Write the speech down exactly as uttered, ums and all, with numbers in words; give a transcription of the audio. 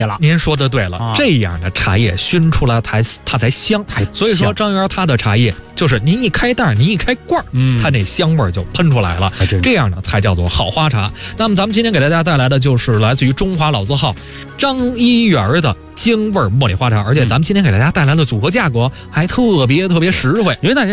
了。 您说的对了， 啊、 这样的茶叶熏出来才它才香。所以说张园他的茶叶就是您一开袋，您一开罐，嗯，它那香味就喷出来了，这样呢才叫做好花茶。那么咱们今天给大家带来的就是来自于中华老字号张一元的京味茉莉花茶，而且咱们今天给大家带来的组合价格还特别特别实惠， 因为大家